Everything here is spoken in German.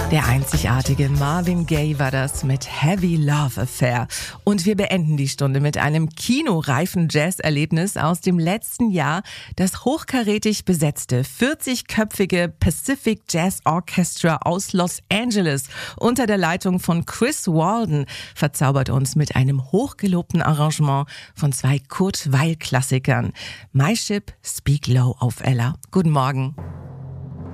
Der einzigartige Marvin Gaye war das mit Heavy Love Affair. Und wir beenden die Stunde mit einem kinoreifen Jazz-Erlebnis aus dem letzten Jahr. Das hochkarätig besetzte 40-köpfige Pacific Jazz Orchestra aus Los Angeles unter der Leitung von Chris Walden verzaubert uns mit einem hochgelobten Arrangement von zwei Kurt Weill-Klassikern. My Ship, Speak Low auf Ella. Guten Morgen.